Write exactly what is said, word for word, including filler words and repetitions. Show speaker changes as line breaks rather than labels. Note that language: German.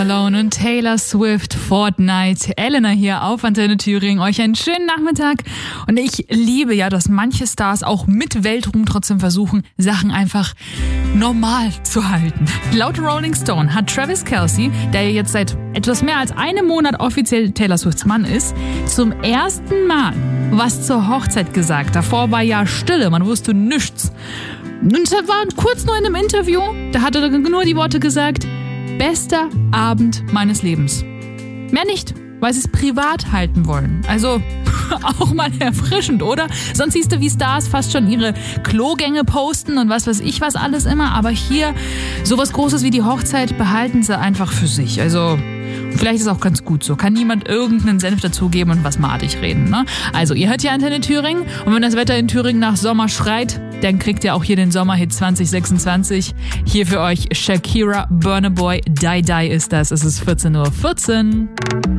Alone und Taylor Swift, Fortnite. Elena hier auf Antenne Thüringen. Euch einen schönen Nachmittag. Und ich liebe ja, dass manche Stars auch mit Weltruhm trotzdem versuchen, Sachen einfach normal zu halten. Laut Rolling Stone hat Travis Kelce, der ja jetzt seit etwas mehr als einem Monat offiziell Taylor Swifts Mann ist, zum ersten Mal was zur Hochzeit gesagt. Davor war ja Stille, man wusste nichts. Und er war kurz nur in einem Interview, da hat er nur die Worte gesagt: Bester Abend meines Lebens. Mehr nicht, weil sie es privat halten wollen. Also auch mal erfrischend, oder? Sonst siehst du, wie Stars fast schon ihre Klogänge posten und was weiß ich was alles immer. Aber hier sowas Großes wie die Hochzeit behalten sie einfach für sich. Also vielleicht ist es auch ganz gut so. Kann niemand irgendeinen Senf dazugeben und was madig reden, ne? Also ihr hört hier Antenne Thüringen und wenn das Wetter in Thüringen nach Sommer schreit, dann kriegt ihr auch hier den Sommerhit zwanzig sechsundzwanzig. Hier für euch Shakira, Burna Boy, Die Die ist das. Es ist vierzehn Uhr vierzehn.